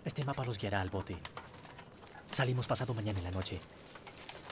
Este mapa los guiará al bote. Salimos pasado mañana en la noche.